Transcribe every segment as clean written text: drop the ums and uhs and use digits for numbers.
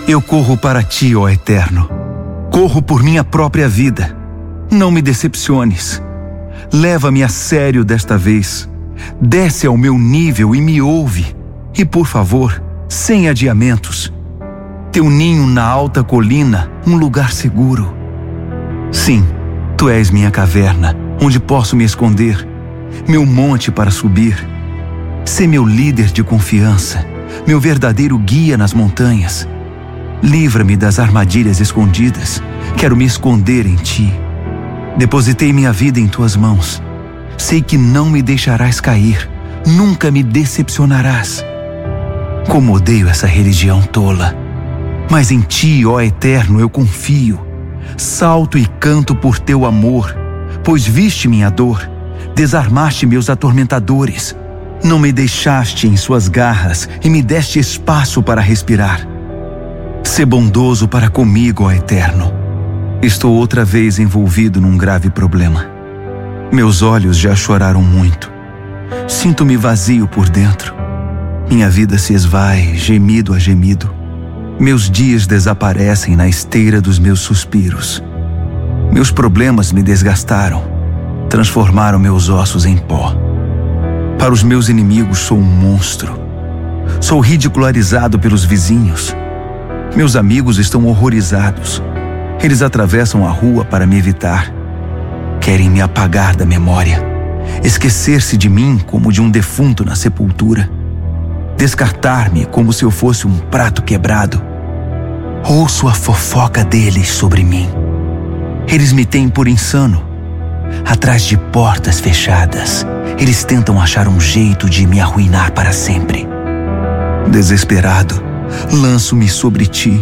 Eu corro para ti, ó Eterno. Corro por minha própria vida. Não me decepciones. Leva-me a sério desta vez. Desce ao meu nível e me ouve. E, por favor, sem adiamentos. Teu ninho na alta colina, um lugar seguro. Sim, tu és minha caverna, onde posso me esconder. Meu monte para subir. Sê meu líder de confiança, meu verdadeiro guia nas montanhas. Livra-me das armadilhas escondidas. Quero me esconder em ti. Depositei minha vida em tuas mãos. Sei que não me deixarás cair. Nunca me decepcionarás. Como odeio essa religião tola. Mas em ti, ó Eterno, eu confio. Salto e canto por teu amor, pois viste minha dor. Desarmaste meus atormentadores. Não me deixaste em suas garras e me deste espaço para respirar. Sê bondoso para comigo, ó Eterno. Estou outra vez envolvido num grave problema. Meus olhos já choraram muito. Sinto-me vazio por dentro. Minha vida se esvai, gemido a gemido. Meus dias desaparecem na esteira dos meus suspiros. Meus problemas me desgastaram, transformaram meus ossos em pó. Para os meus inimigos sou um monstro. Sou ridicularizado pelos vizinhos. Meus amigos estão horrorizados. Eles atravessam a rua para me evitar. Querem me apagar da memória, esquecer-se de mim como de um defunto na sepultura, descartar-me como se eu fosse um prato quebrado. Ouço a fofoca deles sobre mim. Eles me têm por insano. Atrás de portas fechadas, eles tentam achar um jeito de me arruinar para sempre. Desesperado, lanço-me sobre ti.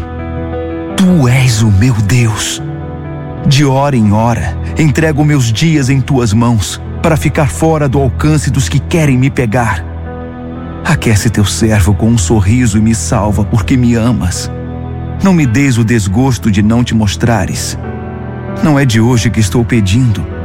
Tu és o meu Deus. De hora em hora, entrego meus dias em tuas mãos, para ficar fora do alcance dos que querem me pegar. Aquece teu servo com um sorriso e me salva, porque me amas. Não me deis o desgosto de não te mostrares. Não é de hoje que estou pedindo.